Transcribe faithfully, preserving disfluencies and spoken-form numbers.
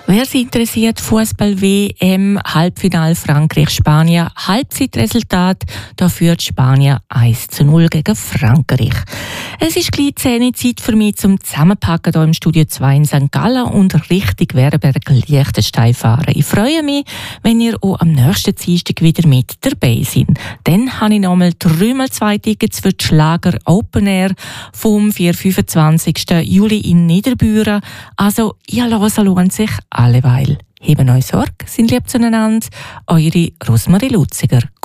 Wer sich interessiert, Fußball-W M, Halbfinal Frankreich-Spanien, Halbzeitresultat, da führt Spanien eins zu null gegen Frankreich. Es ist gleich zehn Zeit für mich zum Zusammenpacken hier im Studio zwei in Sankt Gallen und richtig Werberg-Liechtenstein fahren. Ich freue mich, wenn ihr auch am nächsten Dienstag wieder mit dabei seid. Dann habe ich nochmal dreimal zwei Tickets für die Schlager Open Air vom vierten bis fünfundzwanzigsten Juli in Niederbüren. Also, ihr Hören lohnt sich alleweil. Heben euch Sorge, sind lieb zueinander. Eure Rosmarie Lutziger.